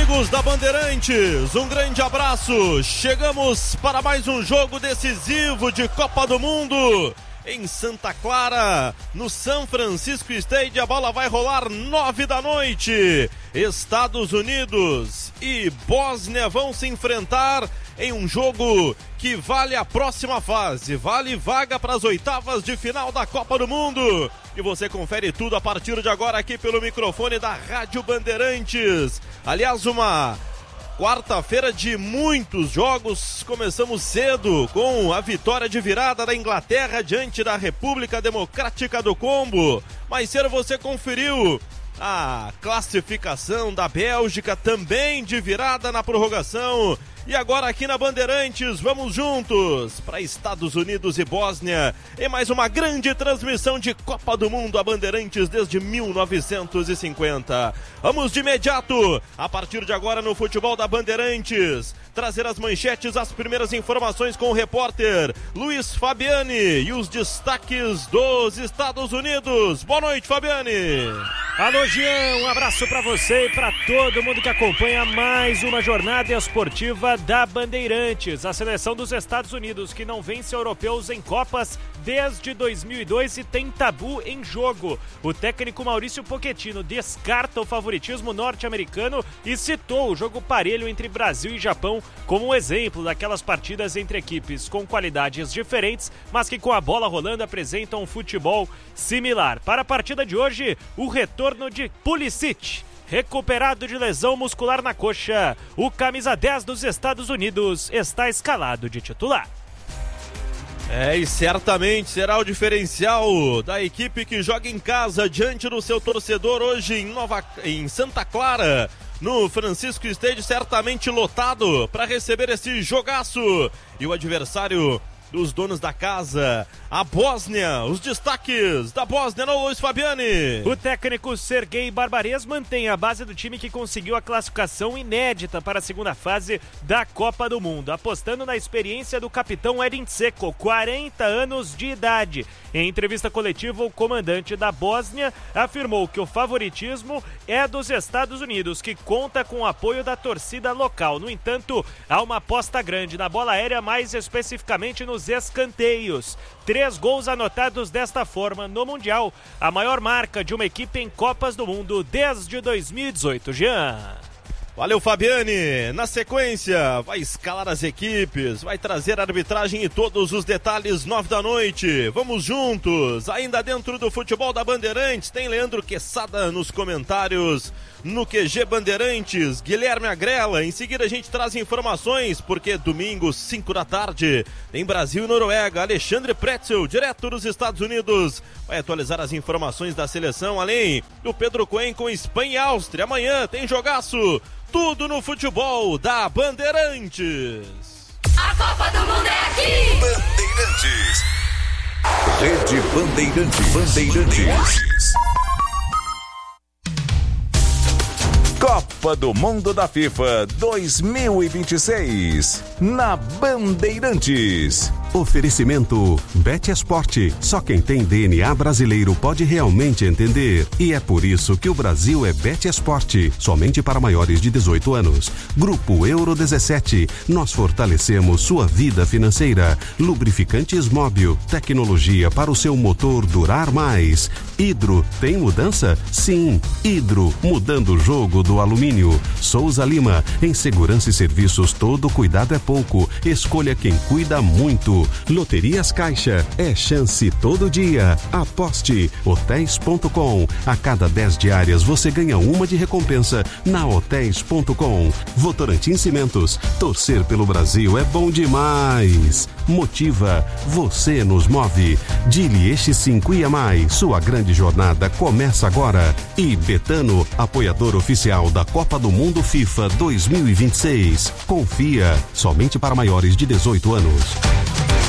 amigos da Bandeirantes, um grande abraço. Chegamos para mais um jogo decisivo de Copa do Mundo em Santa Clara, no San Francisco Stadium. A bola vai rolar 9 da noite. Estados Unidos e Bósnia vão se enfrentar em um jogo que vale a próxima fase, vale vaga para as oitavas de final da Copa do Mundo. E você confere tudo a partir de agora aqui pelo microfone da Rádio Bandeirantes. Aliás, uma quarta-feira de muitos jogos. Começamos cedo com a vitória de virada da Inglaterra diante da República Democrática do Congo. Mais cedo você conferiu a classificação da Bélgica, também de virada na prorrogação. E agora aqui na Bandeirantes, vamos juntos para Estados Unidos e Bósnia em mais uma grande transmissão de Copa do Mundo, a Bandeirantes desde 1950. Vamos de imediato, a partir de agora no futebol da Bandeirantes, trazer as manchetes, as primeiras informações com o repórter Luiz Fabiani e os destaques dos Estados Unidos. Boa noite, Fabiani. Alô, Jean, um abraço para você e para todo mundo que acompanha mais uma jornada esportiva da Bandeirantes. A seleção dos Estados Unidos, que não vence europeus em Copas desde 2002 e tem tabu em jogo. O técnico Maurício Pochettino descarta o favoritismo norte-americano e citou o jogo parelho entre Brasil e Japão como um exemplo daquelas partidas entre equipes com qualidades diferentes, mas que com a bola rolando apresentam um futebol similar. Para a partida de hoje, o retorno de Pulisic. Recuperado de lesão muscular na coxa, o camisa 10 dos Estados Unidos está escalado de titular. E certamente será o diferencial da equipe que joga em casa diante do seu torcedor hoje em Santa Clara, no Francisco Stadium, certamente lotado para receber esse jogaço. E o adversário dos donos da casa, a Bósnia. Os destaques da Bósnia no Luiz Fabiani. O técnico Sergei Barbares mantém a base do time que conseguiu a classificação inédita para a segunda fase da Copa do Mundo, apostando na experiência do capitão Edin Dzeko, 40 anos de idade. Em entrevista coletiva, o comandante da Bósnia afirmou que o favoritismo é dos Estados Unidos, que conta com o apoio da torcida local. No entanto, há uma aposta grande na bola aérea, mais especificamente nos escanteios. 3 gols anotados desta forma no Mundial, a maior marca de uma equipe em Copas do Mundo desde 2018. Jean. Valeu, Fabiani. Na sequência, vai escalar as equipes, vai trazer a arbitragem e todos os detalhes, 9 da noite. Vamos juntos, ainda dentro do futebol da Bandeirantes, tem Leandro Quesada nos comentários, no QG Bandeirantes, Guilherme Agrela. Em seguida a gente traz informações, porque domingo, 5 da tarde, tem Brasil e Noruega. Alexandre Pretzel, direto dos Estados Unidos, vai atualizar as informações da seleção, além do Pedro Cohen com Espanha e Áustria. Amanhã tem jogaço. Tudo no futebol da Bandeirantes. A Copa do Mundo é aqui! Bandeirantes. Rede Bandeirantes. Copa do Mundo da FIFA 2026 na Bandeirantes. Oferecimento Bet Esporte. Só quem tem DNA brasileiro pode realmente entender. E é por isso que o Brasil é Bet Esporte. Somente para maiores de 18 anos. Grupo Euro 17. Nós fortalecemos sua vida financeira. Lubrificantes Móbil. Tecnologia para o seu motor durar mais. Hidro. Tem mudança? Sim. Hidro. Mudando o jogo do alumínio. Souza Lima. Em segurança e serviços, todo cuidado é pouco. Escolha quem cuida muito. Loterias Caixa, é chance todo dia. Aposte. Hotéis.com. A cada 10 diárias você ganha uma de recompensa na Hotéis.com. Votorantim Cimentos. Torcer pelo Brasil é bom demais. Motiva. Você nos move. Dili Eixo 5 IAMAI. Sua grande jornada começa agora. E Betano, apoiador oficial da Copa do Mundo FIFA 2026. Confia. Somente para maiores de 18 anos.